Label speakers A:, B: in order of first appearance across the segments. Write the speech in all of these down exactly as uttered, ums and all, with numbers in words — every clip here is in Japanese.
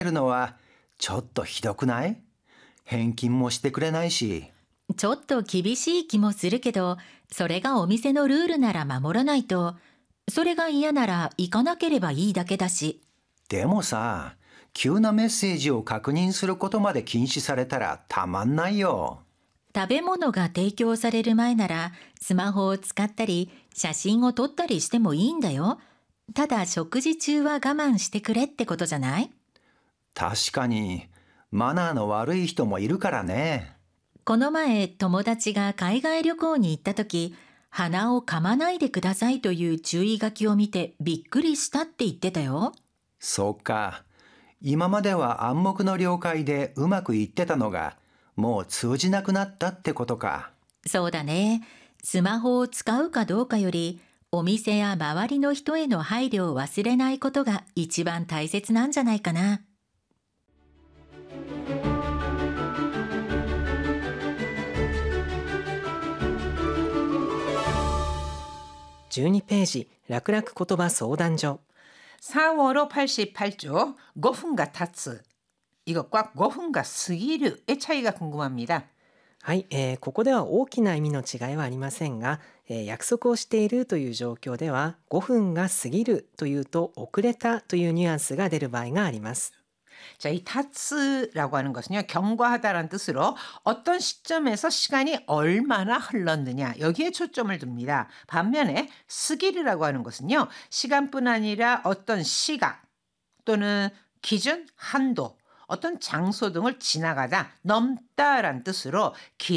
A: るのはちょっとひどくない？返金もしてくれないし。
B: ちょっと厳しい気もするけど、それがお店のルールなら守らないと。それが嫌なら行かなければいいだけだし。
A: でもさ、急なメッセージを確認することまで禁止されたらたまんないよ。
B: 食べ物が提供される前ならスマホを使ったり写真を撮ったりしてもいいんだよ。ただ食事中は我慢してくれってことじゃない？
A: 確かに、マナーの悪い人もいるからね。
B: この前友達が海外旅行に行った時、鼻を噛まないでくださいという注意書きを見てびっくりしたって言ってたよ。
A: そうか。今までは暗黙の了解でうまくいってたのが、もう通じなくなったってことか。
B: そうだね。スマホを使うかどうかより、お店や周りの人への配慮を忘れないことが一番大切なんじゃないかな。
C: じゅうにページ、楽々言葉相談所。
D: 사월호 팔십팔 쪽 오 분가 타츠. 이것과 오 분가 스기르의 차이가 궁금합니다.
C: はい、えーここでは大きな意味の違いはありませんが、えー約束をしているという状況ではごふんが過ぎるというと遅れたというニュアンスが出る場合があります。
D: 자, 이 타츠라고 하는 것은요, 경과하다라는 뜻으로 어떤 시점에서 시간이 얼마나 흘렀느냐, 여기에 초점을 둡니다. 반면에 스기르라고 하는 것은요, 시간뿐 아니라 어떤 시각 또는 기준, 한도, 어떤 장소 등을 지나가다, 넘다라는 뜻으로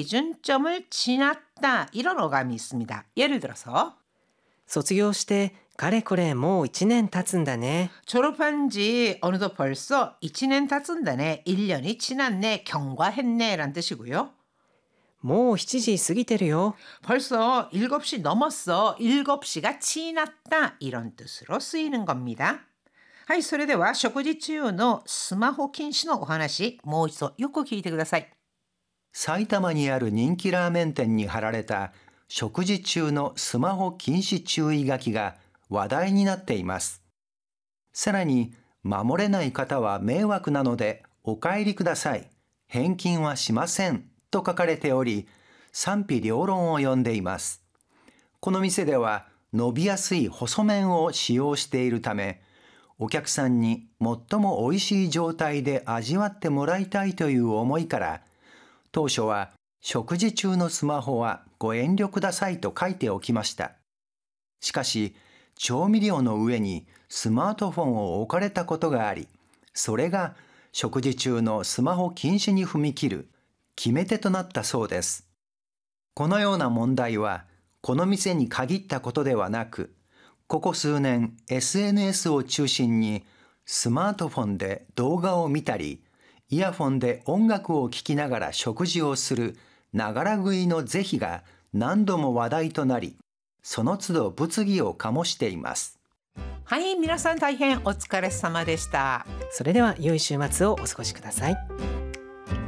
D: 기준점을 지났다, 이런 어감이 있습니다. 예를 들어서
C: 卒業してかれこれもういちねん経つんだね。
D: 졸업한 지 어느덧 벌써 일 년 탔은다네. 일 년이 지났네. 경과했네. 라는 뜻이고요.
C: もうしちじ過ぎてるよ。
D: 벌써 일곱 시 넘었어. 일곱 시가 지났다. 이런 뜻으로 쓰이는 겁니다. はい、それでは食事中のスマホ禁止のお話、もう一度よく聞いてください。
A: 埼玉にある人気ラーメン店に貼られた食事中のスマホ禁止注意書きが話題になっています。さらに、守れない方は迷惑なのでお帰りください。返金はしません。と書かれており、賛否両論を呼んでいます。この店では伸びやすい細麺を使用しているため、お客さんに最も美味しい状態で味わってもらいたいという思いから、当初は食事中のスマホはご遠慮くださいと書いておきました。しかし、調味料の上にスマートフォンを置かれたことがあり、それが食事中のスマホ禁止に踏み切る決め手となったそうです。このような問題は、この店に限ったことではなく、ここ数年 エスエヌエス を中心にスマートフォンで動画を見たり、イヤフォンで音楽を聴きながら食事をするながら食いの是非が何度も話題となり、その都度物議を醸しています。
D: はい、皆さん大変お疲れ様でした。
C: それでは良い週末をお過ごしください。